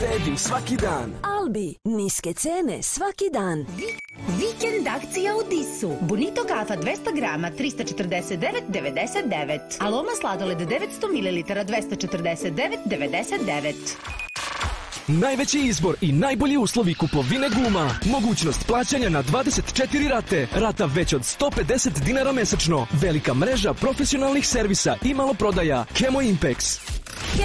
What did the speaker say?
Uštedim svaki dan. Albi, niske cene svaki dan. Vikend akcija u Disu. Bonito kafa 200 grama 349,99. Aloma sladoled 900 ml 249,99. Najveći izbor i najbolji uslovi kupovine guma. Mogućnost plaćanja na 24 rate. Rata već od 150 dinara mesečno. Velika mreža profesionalnih servisa i maloprodaja. Chemo Impex.